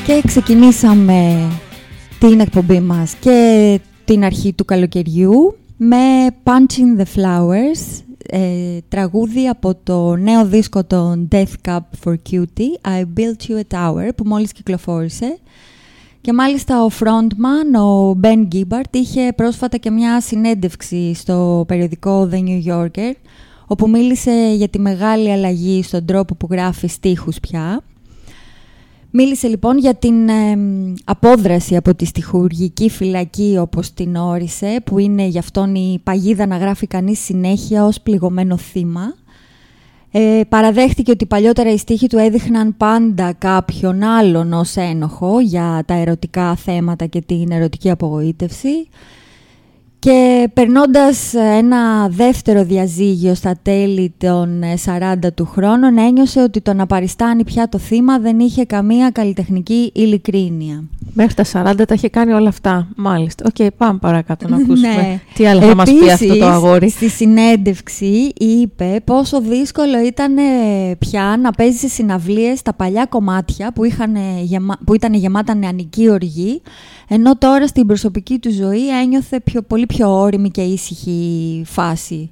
Και ξεκινήσαμε την εκπομπή μας και την αρχή του καλοκαιριού με Punching the Flowers, τραγούδι από το νέο δίσκο των Death Cab for Cutie, I Built You a Tower, που μόλις κυκλοφόρησε. Και μάλιστα ο frontman, ο Ben Gibbard, είχε πρόσφατα και μια συνέντευξη στο περιοδικό The New Yorker, όπου μίλησε για τη μεγάλη αλλαγή στον τρόπο που γράφει στίχους πια. Μίλησε λοιπόν για την απόδραση από τη στιχουργική φυλακή, όπως την όρισε, που είναι γι' αυτόν η παγίδα να γράφει κανείς συνέχεια ως πληγωμένο θύμα. Παραδέχτηκε ότι παλιότερα οι στίχοι του έδειχναν πάντα κάποιον άλλον ως ένοχο για τα ερωτικά θέματα και την ερωτική απογοήτευση. Και περνώντας ένα δεύτερο διαζύγιο στα τέλη των 40 του χρόνων, ένιωσε ότι το να παριστάνει πια το θύμα δεν είχε καμία καλλιτεχνική ειλικρίνεια. Μέχρι τα 40 τα είχε κάνει όλα αυτά, μάλιστα. Οκ, πάμε παρακάτω να ακούσουμε. Ναι. Τι άλλο θα μας πει αυτό το αγόρι. Στη συνέντευξη είπε πόσο δύσκολο ήταν πια να παίζει σε συναυλίες τα παλιά κομμάτια που ήταν γεμάτα νεανική οργή, ενώ τώρα στην προσωπική του ζωή ένιωθε πολύ πιο ώριμη και ήσυχη φάση.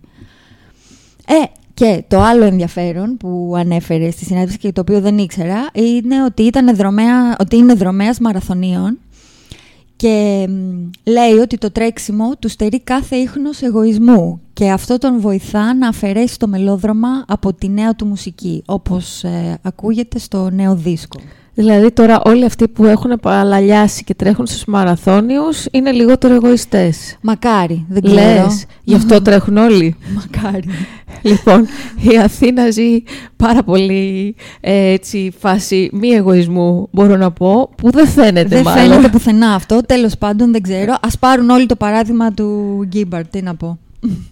Και το άλλο ενδιαφέρον που ανέφερε στη συνέντευξη και το οποίο δεν ήξερα είναι ότι είναι δρομέας μαραθωνίων και λέει ότι το τρέξιμο του στερεί κάθε ίχνος εγωισμού και αυτό τον βοηθά να αφαιρέσει το μελόδραμα από τη νέα του μουσική, όπως ακούγεται στο νέο δίσκο. Δηλαδή τώρα όλοι αυτοί που έχουν παραλαλιάσει και τρέχουν στους μαραθώνιους είναι λιγότερο εγωιστές. Μακάρι, δεν ξέρω. Λες, γι' αυτό τρέχουν όλοι. Μακάρι. Λοιπόν, η Αθήνα ζει πάρα πολύ φάση μη εγωισμού, μπορώ να πω, που δεν φαίνεται μάλλον. Δεν φαίνεται πουθενά αυτό, τέλος πάντων δεν ξέρω. Ας πάρουν όλοι το παράδειγμα του Γκίμπαρτ, τι να πω.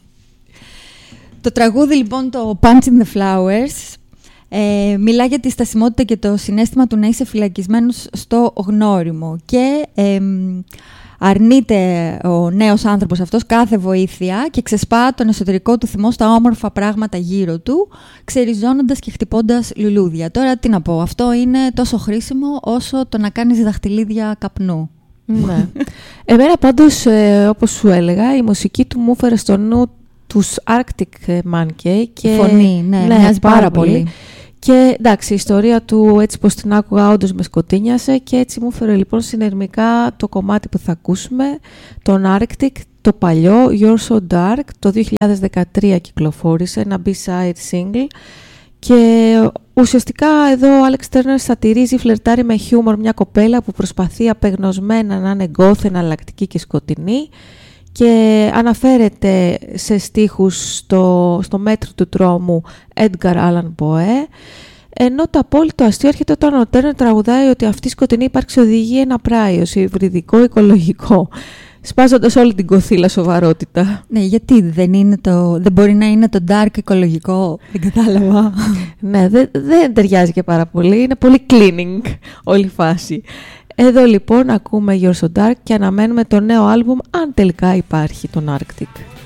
Το τραγούδι λοιπόν, το Punching the Flowers, μιλά για τη στασιμότητα και το συναίσθημα του να είσαι φυλακισμένος στο γνώριμο και αρνείται ο νέος άνθρωπος αυτός κάθε βοήθεια και ξεσπά τον εσωτερικό του θυμό στα όμορφα πράγματα γύρω του, ξεριζώνοντας και χτυπώντας λουλούδια. Τώρα τι να πω, αυτό είναι τόσο χρήσιμο όσο το να κάνεις δαχτυλίδια καπνού. Ναι. Εμένα πάντως, όπως σου έλεγα, η μουσική του μου έφερε στο νου τους Arctic Monkey. Και φωνή, ναι, μοιάζει πάρα πολύ. Και εντάξει, η ιστορία του έτσι πως την άκουγα όντως με σκοτίνιασε και έτσι μου έφερε λοιπόν συνειρμικά το κομμάτι που θα ακούσουμε, τον Arctic, το παλιό You're So Dark, το 2013 κυκλοφόρησε, ένα B-side single και ουσιαστικά εδώ ο Alex Turner σατυρίζει, φλερτάρει με χιούμορ μια κοπέλα που προσπαθεί απεγνωσμένα να είναι goth, εναλλακτική και σκοτεινή και αναφέρεται σε στίχους στο μέτρο του τρόμου Edgar Allan Poe, ενώ το απόλυτο αστείο έρχεται όταν ο Turner τραγουδάει ότι αυτή η σκοτεινή ύπαρξη οδηγεί ένα πράιος, υβριδικό, οικολογικό, σπάζοντας όλη την κοθήλα σοβαρότητα. Ναι, γιατί δεν μπορεί να είναι το dark οικολογικό, δεν κατάλαβα. Ναι, δεν ταιριάζει και πάρα πολύ, είναι πολύ cleaning όλη η φάση. Εδώ λοιπόν ακούμε You're So Dark και αναμένουμε το νέο άλμπουμ, αν τελικά υπάρχει, τον Arctic.